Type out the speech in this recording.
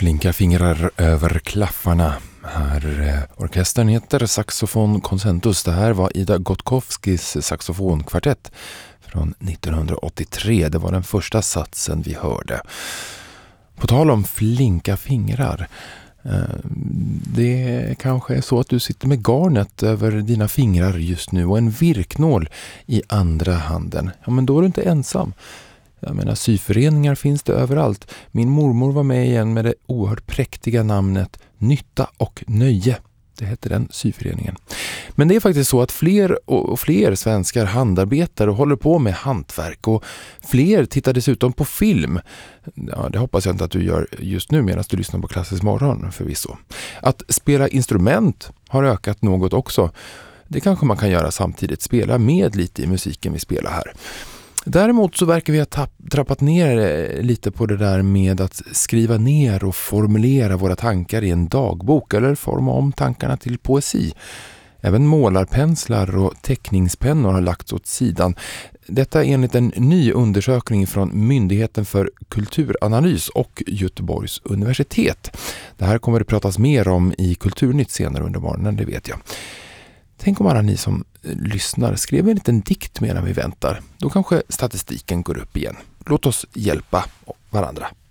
Flinka fingrar över klaffarna. Här, orkestern heter Saxofon Concentus. Det här var Ida Gottkowskis saxofonkvartett från 1983. Det var den första satsen vi hörde. På tal om flinka fingrar. Det kanske är så att du sitter med garnet över dina fingrar just nu och en virknål i andra handen. Ja, men då är du inte ensam. Jag menar, syföreningar finns det överallt. Min mormor var med igen med det oerhört präktiga namnet Nytta och Nöje. Det heter den syföreningen. Men det är faktiskt så att fler och fler svenskar handarbetar och håller på med hantverk. Och fler tittar dessutom på film. Ja, det hoppas jag inte att du gör just nu medan du lyssnar på Klassisk morgon förvisso. Att spela instrument har ökat något också. Det kanske man kan göra samtidigt. Spela med lite i musiken vi spelar här. Däremot så verkar vi ha trappat ner lite på det där med att skriva ner och formulera våra tankar i en dagbok eller forma om tankarna till poesi. Även målarpenslar och teckningspennor har lagts åt sidan. Detta enligt en ny undersökning från Myndigheten för kulturanalys och Göteborgs universitet. Det här kommer det pratas mer om i Kulturnytt senare under morgonen, det vet jag. Tänk om alla ni som lyssnar skrev en liten dikt medan vi väntar. Då kanske statistiken går upp igen. Låt oss hjälpa varandra.